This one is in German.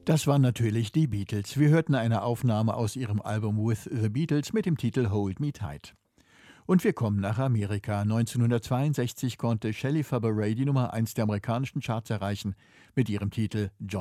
Das waren natürlich die Beatles. Wir hörten eine Aufnahme aus ihrem Album With the Beatles mit dem Titel Hold Me Tight. Und wir kommen nach Amerika. 1962 konnte Shelley Fabares die Nummer 1 der amerikanischen Charts erreichen mit ihrem Titel John